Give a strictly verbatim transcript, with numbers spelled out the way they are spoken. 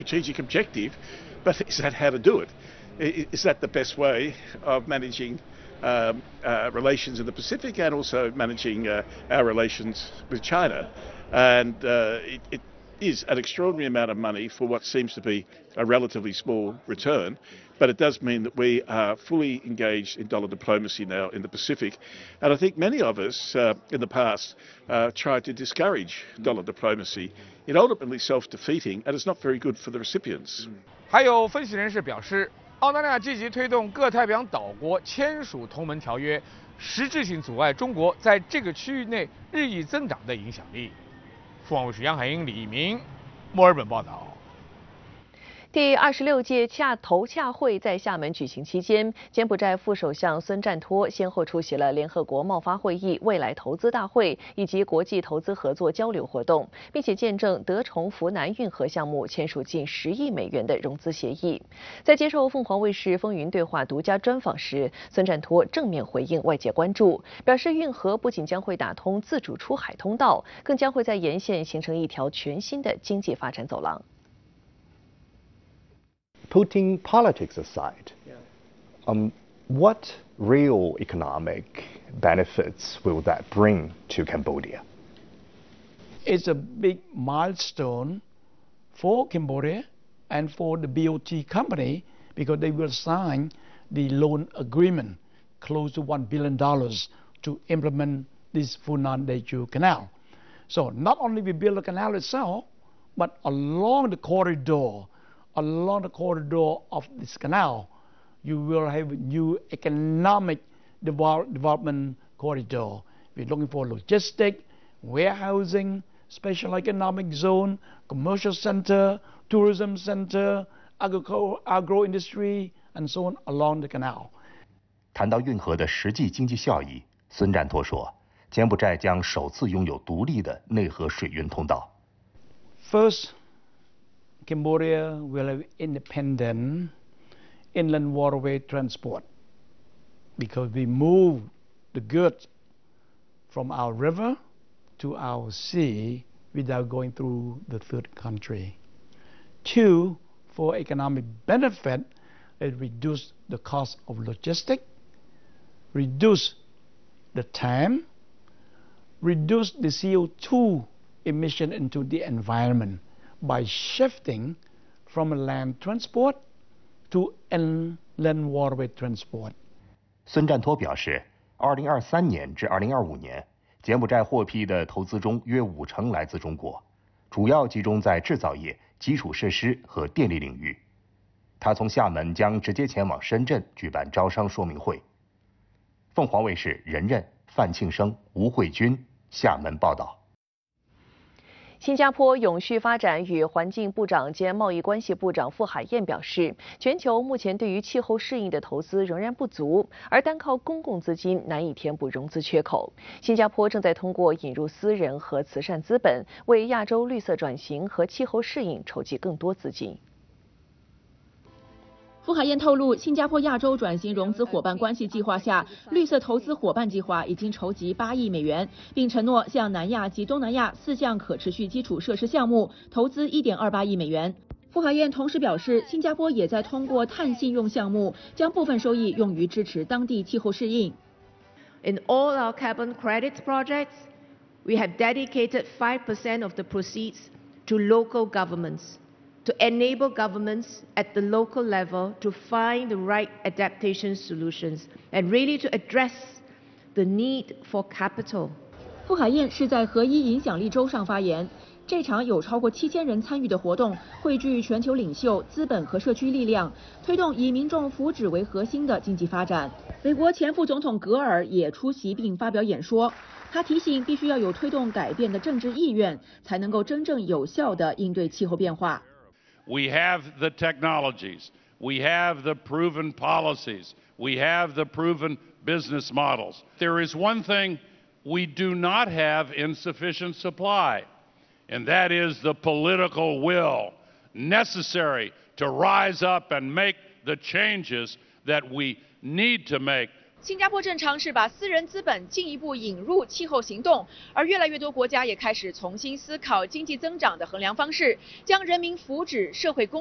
strategic objective, but is that how to do it? Is that the best way of managing um, uh, relations in the Pacific and also managing uh, our relations with China? And uh, it, it is an extraordinary amount of money for what seems to be a relatively small return, but it does mean that we are fully engaged in dollar diplomacy now in the Pacific. And I think many of us uh, in the past uh, tried to discourage dollar diplomacy. It ultimately self-defeating, and it's not very good for the recipients. 还有分析人士表示，澳大利亚积极推动各太平洋岛国签署同盟条约，实质性阻碍中国在这个区域内日益增长的影响力。凤凰卫视杨海英、李明，墨尔本报道。 第二十六届洽投洽会在厦门举行期间，柬埔寨副首相孙赞托先后出席了联合国贸发会议、未来投资大会以及国际投资合作交流活动，并且见证德崇福南运河项目签署近十亿美元的融资协议。在接受凤凰卫视风云对话独家专访时，孙赞托正面回应外界关注，表示运河不仅将会打通自主出海通道，更将会在沿线形成一条全新的经济发展走廊。 Putting politics aside, um, what real economic benefits will that bring to Cambodia? It's a big milestone for Cambodia and for the B O T company because they will sign the loan agreement close to one billion dollars to implement this Funan Daeju Canal. So not only we build the canal itself, but along the corridor, along the corridor of this canal, you will have a new economic develop, development corridor. We're looking for logistic, warehousing, special economic zone, commercial center, tourism center, agro, agro industry, and so on along the canal. 谈到运河的实际经济效益，孙占托说，柬埔寨将首次拥有独立的内河水运通道。 First, Cambodia will have independent inland waterway transport because we move the goods from our river to our sea without going through the third country. Two, for economic benefit, it reduce the cost of logistics, reduce the time, reduce the C O two emission into the environment by shifting from land transport to inland waterway transport. 孙占托表示，二零二三年至二零二五年，柬埔寨获批的投资中约五成来自中国，主要集中在制造业、基础设施和电力领域。他从厦门将直接前往深圳举办招商说明会。凤凰卫视任任、范庆生、吴慧君，厦门报道。 新加坡永续发展与环境部长兼贸易关系部长傅海燕表示，全球目前对于气候适应的投资仍然不足，而单靠公共资金难以填补融资缺口。新加坡正在通过引入私人和慈善资本，为亚洲绿色转型和气候适应筹集更多资金。 傅海燕透露，新加坡亚洲转型融资伙伴关系计划下，绿色投资伙伴计划已经筹集八亿美元，并承诺向南亚及东南亚四项可持续基础设施项目投资一点二八亿美元。傅海燕同时表示，新加坡也在通过碳信用项目，将部分收益用于支持当地气候适应。 In all our carbon credits projects, we have dedicated five percent of the proceeds to local governments. To enable governments at the local level to find the right adaptation solutions and really to address the need for capital. 傅海燕是在合一影响力周上发言。这场有超过七千人参与的活动，汇聚全球领袖、资本和社区力量，推动以民众福祉为核心的经济发展。美国前副总统格尔也出席并发表演说。他提醒，必须要有推动改变的政治意愿，才能够真正有效地应对气候变化。 We have the technologies, we have the proven policies, we have the proven business models. There is one thing we do not have in sufficient supply, and that is the political will necessary to rise up and make the changes that we need to make 新加坡正尝试把私人资本进一步引入气候行动，而越来越多国家也开始重新思考经济增长的衡量方式，将人民福祉、社会公